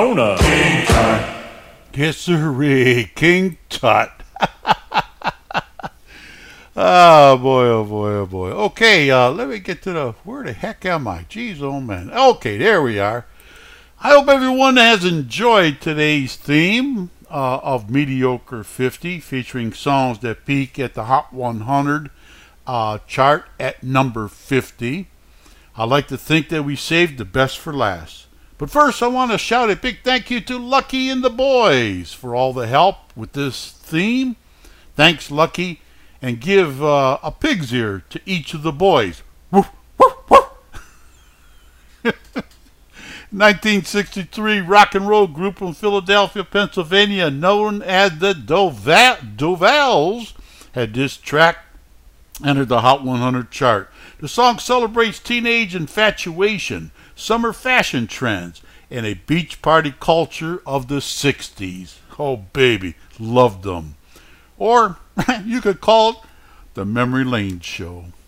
King Tut. Yes, sirree, King Tut. Oh boy, oh boy, oh boy. Okay, let me get to where the heck am I? Jeez, oh man. Okay, there we are. I hope everyone has enjoyed today's theme of Mediocre 50, featuring songs that peak at the Hot 100 chart at number 50. I like to think that we saved the best for last. But first, I want to shout a big thank you to Lucky and the boys for all the help with this theme. Thanks, Lucky, and give a pig's ear to each of the boys. Woof, woof, woof. 1963 rock and roll group from Philadelphia, Pennsylvania, known as the Dovells, had this track entered the Hot 100 chart. The song celebrates teenage infatuation, summer fashion trends, and a beach party culture of the 60s. Oh, baby, loved them. Or you could call it the Memory Lane Show.